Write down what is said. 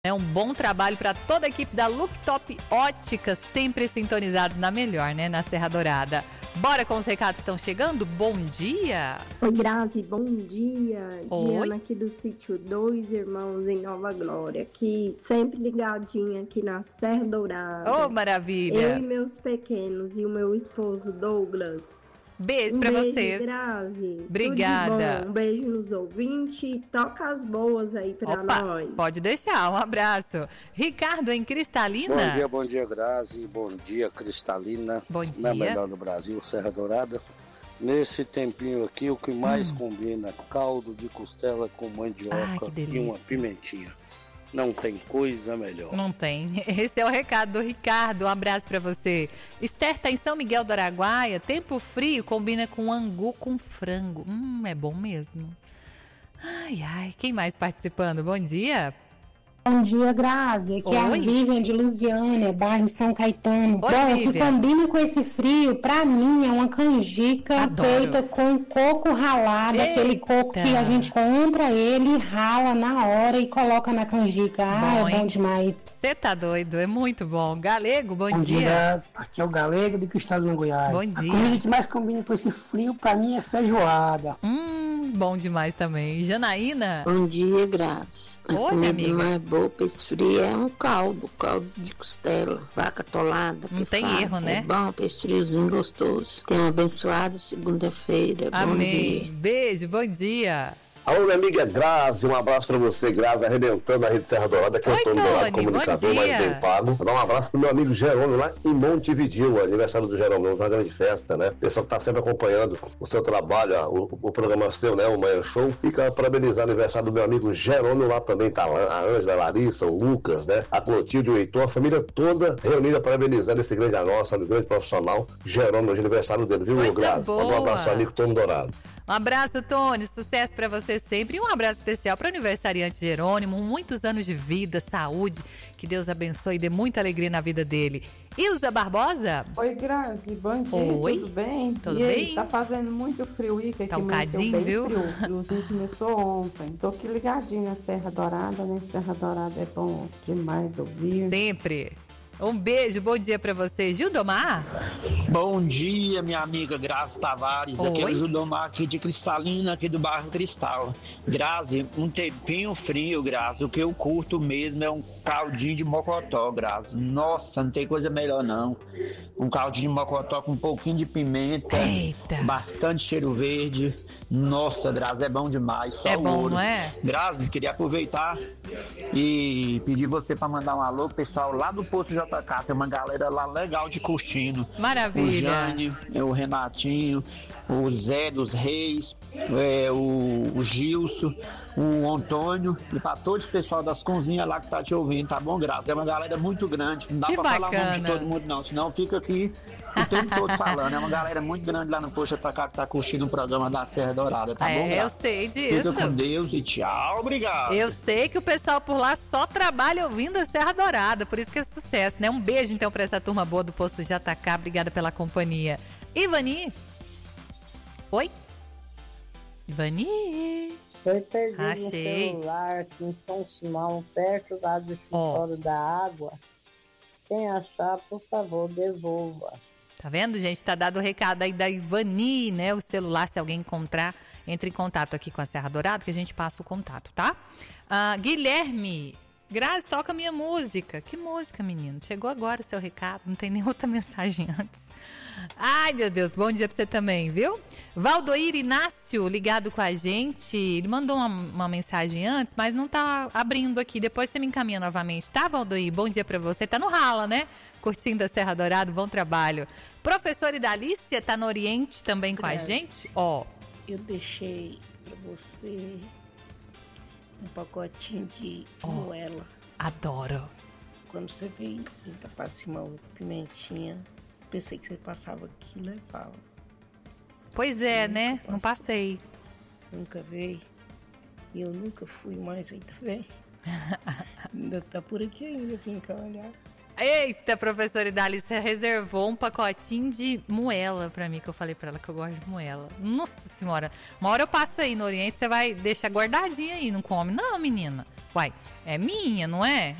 É um bom trabalho para toda a equipe da Looktop Ótica, sempre sintonizado na melhor, né? Na Serra Dourada. Bora com os recados que estão chegando? Bom dia! Oi, Grazi, bom dia! Oi. Diana aqui do sítio Dois Irmãos em Nova Glória, aqui sempre ligadinha aqui na Serra Dourada. Ô, maravilha! Eu e meus pequenos e o meu esposo Douglas. Beijo pra vocês. Grazi. Obrigada. Um beijo nos ouvintes. Toca as boas aí pra nós. Pode deixar. Um abraço. Ricardo em Cristalina. Bom dia, Grazi. Bom dia, Cristalina. Bom dia. Na melhor do Brasil, Serra Dourada. Nesse tempinho aqui, o que mais combina, caldo de costela com mandioca e uma pimentinha. Não tem coisa melhor. Não tem. Esse é o recado do Ricardo. Um abraço pra você. Esther tá em São Miguel do Araguaia. Tempo frio combina com angu com frango. É bom mesmo. Ai, ai. Quem mais participando? Bom dia. Bom dia, Grazi. Aqui é a Vivian de Lusiânia, bairro São Caetano. Oi, bom, Vivian. o que combina com esse frio, pra mim, é uma canjica feita com coco ralado. Eita. Aquele coco que a gente compra ele, rala na hora e coloca na canjica. Bom, é bom demais. Você tá doido, é muito bom. Galego, bom dia. Grazi. Aqui é o Galego de Cristalina, Goiás. Bom dia. A comida que mais combina com esse frio, pra mim, é feijoada. Bom demais também. Janaína. Bom dia, Grazi. Oi, minha amiga. Mais boa pra esse frio é um caldo de costela, vaca atolada. Não tem erro, né? É bom pra esse friozinho gostoso. Tenha uma abençoada segunda-feira. Amém. Bom dia. Beijo, bom dia. Alô, minha amiga Grazi, um abraço pra você, Grazi, arrebentando a Rede Serra Dourada, que eu tô no lado comunicador mais bem pago. Vou dar um abraço pro meu amigo Jerônimo lá em Montevidéu, aniversário do Jerônimo, uma grande festa, né? Pessoal que tá sempre acompanhando o seu trabalho, o programa seu, né? O Manhã Show. Fica parabenizar o aniversário do meu amigo Jerônimo, lá também tá a Ângela, a Larissa, o Lucas, né? A Clotilde, o Heitor, a família toda reunida parabenizando esse grande nosso, grande profissional, Jerônimo, de aniversário dele, viu, Grazi? Um abraço, amigo Tom Dourado. Um abraço, Tony, sucesso pra você sempre. E um abraço especial para o aniversariante Jerônimo. Muitos anos de vida, saúde. Que Deus abençoe e dê muita alegria na vida dele. Ilza Barbosa? Oi, Grazi. Bom dia. Oi. Tudo bem? Tudo e bem? Aí, tá fazendo muito frio aí. Que tá um cadinho, viu? Frio. O friozinho começou ontem. Tô aqui ligadinho na Serra Dourada, né? Serra Dourada é bom demais ouvir. Sempre. Um beijo, bom dia pra você. Gildomar? Bom dia, minha amiga Grazi Tavares. Oi. Aqui é o Gildomar, aqui de Cristalina, aqui do bairro Cristal. Grazi, um tempinho frio, Grazi. O que eu curto mesmo é um caldinho de mocotó, Grazi. Nossa, não tem coisa melhor não. Um caldinho de mocotó com um pouquinho de pimenta. Eita. Bastante cheiro verde. Nossa, Grazi, é bom demais. Só é bom, ouro. Não é? Grazi, queria aproveitar e pedir você para mandar um alô pro pessoal lá do Posto JK. Tem uma galera lá legal de curtindo. Maravilha. O Jane, o Renatinho, o Zé dos Reis, o Gilson, o Antônio e para todo o pessoal das cozinhas lá que tá te ouvindo, tá bom, Grazi? É uma galera muito grande, não dá que pra bacana. falar o nome de todo mundo não, senão fica aqui o tempo todo falando. É uma galera muito grande lá no Posto JK que tá curtindo o programa da Serra Dourada, tá bom, Grazi? Eu sei disso. Fica com Deus e tchau, obrigado. Eu sei que o pessoal por lá só trabalha ouvindo a Serra Dourada, por isso que é sucesso, né? Um beijo então pra essa turma boa do Posto JK, obrigada pela companhia. Ivani? Oi? Ivani? Foi perdido Achei. no celular aqui em São Simão, perto lá do escritório da água. Quem achar, por favor, devolva. Tá vendo, gente? Tá dado o recado aí da Ivani, né? O celular, se alguém encontrar, entre em contato aqui com a Serra Dourada, que a gente passa o contato, tá? Guilherme, Grazi, toca minha música. Que música, menino? Chegou agora o seu recado, não tem nem outra mensagem antes. Ai, meu Deus, bom dia pra você também, viu? Valdoir Inácio, ligado com a gente. Ele mandou uma mensagem antes, mas não tá abrindo aqui. Depois você me encaminha novamente, tá, Valdoir? Bom dia pra você. Tá no Rala, né? Curtindo a Serra Dourada, bom trabalho. Professora Idalícia tá no Oriente também com a gente? Eu deixei pra você um pacotinho de moela. Adoro. Quando você veio em Itapacimão, pimentinha, pensei que você passava aqui e levava. Pois é, né? Não passei. Nunca veio. E eu nunca fui mais, ainda vem. Ainda tá por aqui ainda, vim cá olhar. Eita, professora Idali, você reservou um pacotinho de moela pra mim, que eu falei pra ela que eu gosto de moela. Nossa senhora, uma hora eu passo aí no Oriente, você vai deixar guardadinha aí, não come? Não, menina. Uai, é minha, não é?